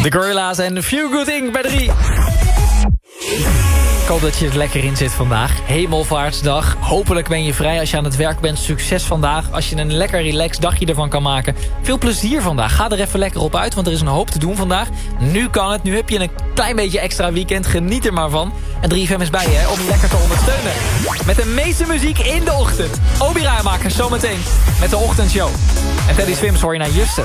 De Gorilla's en Few Good Inc. bij 3. Ik hoop dat je het lekker in zit vandaag. Hemelvaartsdag. Hopelijk ben je vrij als je aan het werk bent. Succes vandaag. Als je een lekker relaxed dagje ervan kan maken. Veel plezier vandaag. Ga er even lekker op uit, want er is een hoop te doen vandaag. Nu kan het. Nu heb je een klein beetje extra weekend. Geniet er maar van. En 3FM is bij je, hè, om je lekker te ondersteunen. Met de meeste muziek in de ochtend. Obi Raaimakers zometeen met de ochtendshow. En Teddy Swims hoor je naar Justin.